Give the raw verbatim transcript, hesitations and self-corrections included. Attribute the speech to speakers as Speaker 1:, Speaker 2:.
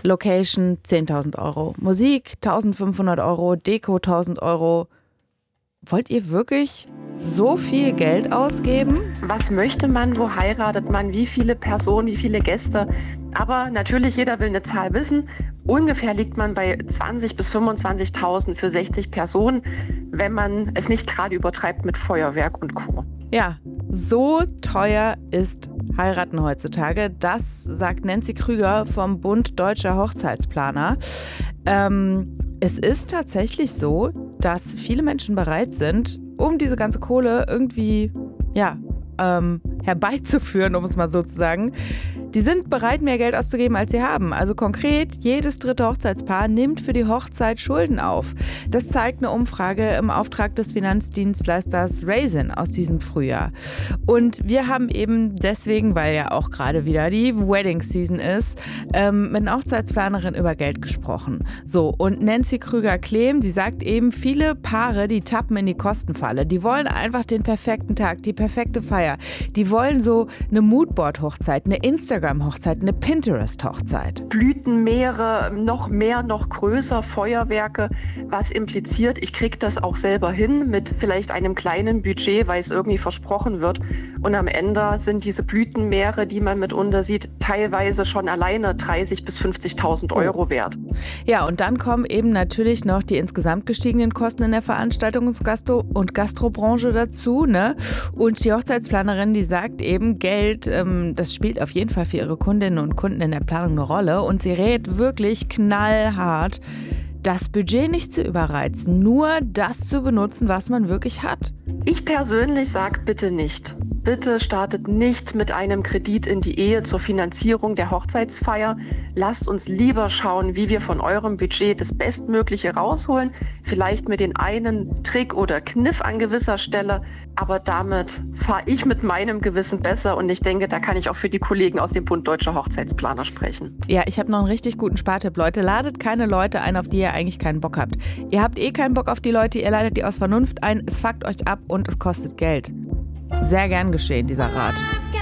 Speaker 1: Location zehntausend Euro, Musik eintausendfünfhundert Euro, Deko tausend Euro. Wollt ihr wirklich so viel Geld ausgeben?
Speaker 2: Was möchte man, wo heiratet man, wie viele Personen, wie viele Gäste? Aber natürlich, jeder will eine Zahl wissen. Ungefähr liegt man bei zwanzigtausend bis fünfundzwanzigtausend für sechzig Personen, wenn man es nicht gerade übertreibt mit Feuerwerk und Co.
Speaker 1: Ja, so teuer ist Heiraten heutzutage. Das sagt Nancy Krüger vom Bund Deutscher Hochzeitsplaner. Ähm, es ist tatsächlich so, dass viele Menschen bereit sind, um diese ganze Kohle irgendwie, ja, ähm, herbeizuführen, um es mal so zu sagen. Die sind bereit, mehr Geld auszugeben, als sie haben. Also konkret, jedes dritte Hochzeitspaar nimmt für die Hochzeit Schulden auf. Das zeigt eine Umfrage im Auftrag des Finanzdienstleisters Raisin aus diesem Frühjahr. Und wir haben eben deswegen, weil ja auch gerade wieder die Wedding Season ist, ähm, mit einer Hochzeitsplanerin über Geld gesprochen. So, und Nancy Krüger-Klehm, die sagt eben, viele Paare, die tappen in die Kostenfalle. Die wollen einfach den perfekten Tag, die perfekte Feier. Die wollen so eine Moodboard-Hochzeit, eine Instagram-Hochzeit, eine Pinterest-Hochzeit.
Speaker 2: Blütenmeere, noch mehr, noch größer, Feuerwerke, was impliziert, ich kriege das auch selber hin mit vielleicht einem kleinen Budget, weil es irgendwie versprochen wird. Und am Ende sind diese Blütenmeere, die man mitunter sieht, teilweise schon alleine dreißigtausend bis fünfzigtausend Euro wert.
Speaker 1: Ja, und dann kommen eben natürlich noch die insgesamt gestiegenen Kosten in der Veranstaltungs- und Gastro- und Gastrobranche dazu, ne? Und die Hochzeitsplanerin, die sagt eben, Geld, ähm, das spielt auf jeden Fall für ihre Kundinnen und Kunden in der Planung eine Rolle. Und sie rät wirklich knallhart, das Budget nicht zu überreizen, nur das zu benutzen, was man wirklich hat.
Speaker 2: Ich persönlich sage bitte nicht. Bitte startet nicht mit einem Kredit in die Ehe zur Finanzierung der Hochzeitsfeier. Lasst uns lieber schauen, wie wir von eurem Budget das Bestmögliche rausholen. Vielleicht mit den einen Trick oder Kniff an gewisser Stelle. Aber damit fahre ich mit meinem Gewissen besser. Und ich denke, da kann ich auch für die Kollegen aus dem Bund Deutscher Hochzeitsplaner sprechen.
Speaker 1: Ja, ich habe noch einen richtig guten Spartipp, Leute. Ladet keine Leute ein, auf die ihr eigentlich keinen Bock habt. Ihr habt eh keinen Bock auf die Leute, ihr ladet die aus Vernunft ein. Es fuckt euch ab und es kostet Geld. Sehr gern geschehen, dieser Rat.